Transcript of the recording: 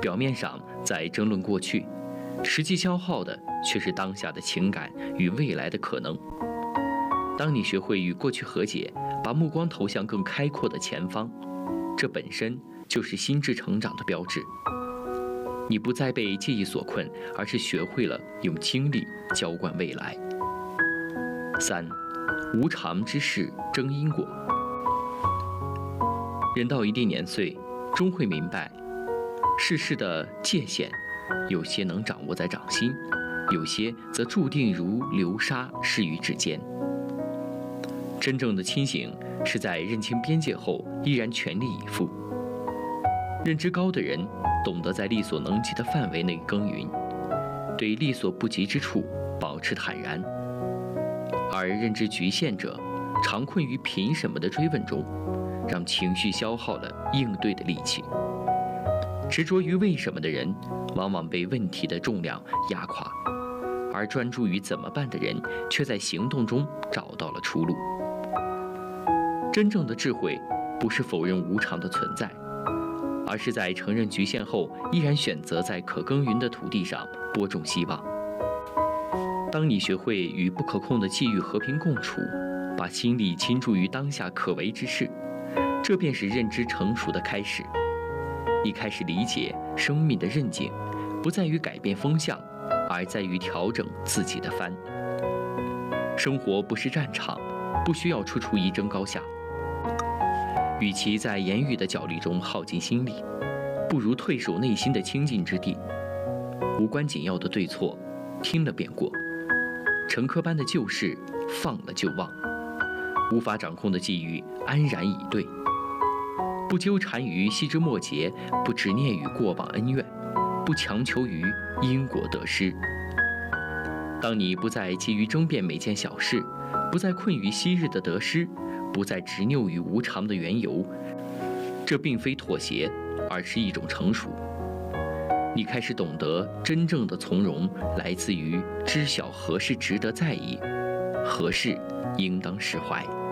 表面上在争论过去，实际消耗的却是当下的情感与未来的可能。当你学会与过去和解，把目光投向更开阔的前方，这本身就是心智成长的标志。你不再被记忆所困，而是学会了用经历浇灌未来。3. 无常之事争因果。人到一定年岁，终会明白，世事的界限，有些能掌握在掌心，有些则注定如流沙逝于指尖。真正的清醒，是在认清边界后依然全力以赴。认知高的人懂得在力所能及的范围内耕耘，对力所不及之处保持坦然；而认知局限者，常困于凭什么的追问中，让情绪消耗了应对的力气。执着于为什么的人，往往被问题的重量压垮，而专注于怎么办的人，却在行动中找到了出路。真正的智慧，不是否认无常的存在，而是在承认局限后，依然选择在可耕耘的土地上播种希望。当你学会与不可控的际遇和平共处，把心力倾注于当下可为之事，这便是认知成熟的开始。你开始理解生命的韧劲，不在于改变风向，而在于调整自己的帆。生活不是战场，不需要处处一争高下。与其在言语的角力中耗尽心力，不如退守内心的清净之地。无关紧要的对错，听了便过；沉疴般的旧事，放了就忘；无法掌控的际遇，安然以对。不纠缠于细枝末节，不执念于过往恩怨，不强求于因果得失。当你不再急于争辩每件小事，不再困于昔日的得失，不再执拗于无常的缘由，这并非妥协，而是一种成熟。你开始懂得，真正的从容来自于知晓何事值得在意，何事应当释怀。